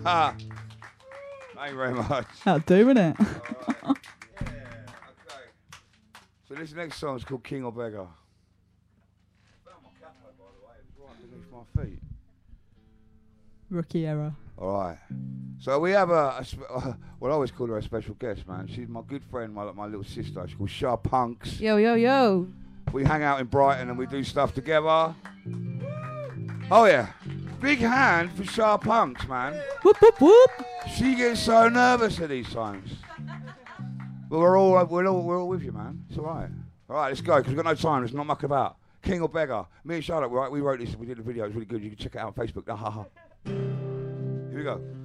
Ha! Thank you very much. That'll do, innit? Right. Yeah, okay. So this next song is called King or Beggar. I found my capo, by the way. It was right beneath my feet. Rookie error. All right. So we have well, I always call her a special guest, man. She's my good friend, my little sister. She's called Shah Punks. Yo, yo, yo. We hang out in Brighton and we do stuff together. Oh, yeah. Big hand for Shah Punks, man. Whoop, whoop, whoop. She gets so nervous at these times. But we're all with you, man. It's all right. All right, let's go, because we've got no time. There's not much about. King or Beggar. Me and Charlotte, we wrote this, we did a video. It was really good. You can check it out on Facebook. Here we go.